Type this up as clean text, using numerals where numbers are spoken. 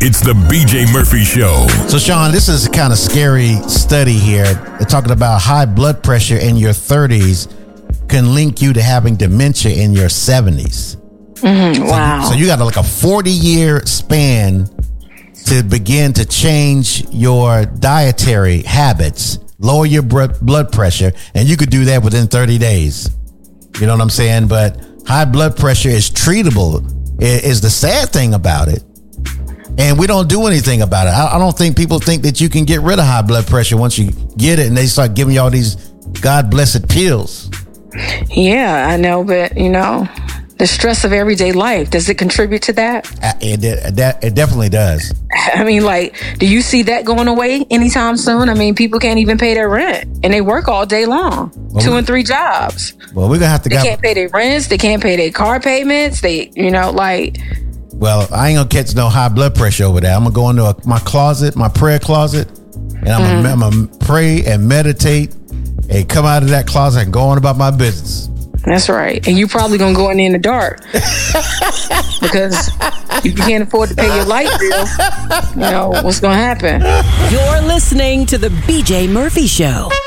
It's the BJ Murphy Show. So, Sean, this is a kind of scary study here. They're talking about high blood pressure in your 30s can link you to having dementia in your 70s. Wow. So you got like a 40-year span to begin to change your dietary habits, lower your blood pressure, and you could do that within 30 days. You know what I'm saying? But high blood pressure is treatable, is the sad thing about it. And we don't do anything about it. I don't think people think that you can get rid of high blood pressure once you get it and they start giving you all these God-blessed pills. Yeah, I know, but, you know, the stress of everyday life, does it contribute to that? It definitely does. I mean, like, do you see that going away anytime soon? I mean, people can't even pay their rent, and they work all day long, 2 and 3 jobs. Well, we're going to have to... They can't pay their rents. They can't pay their car payments. They, you know, like... Well, I ain't going to catch no high blood pressure over there. I'm going to go into my closet, my prayer closet, and I'm going to pray and meditate and come out of that closet and go on about my business. That's right. And you probably going to go in the dark because if you can't afford to pay your light bill, you know, what's going to happen? You're listening to the BJ Murphy Show.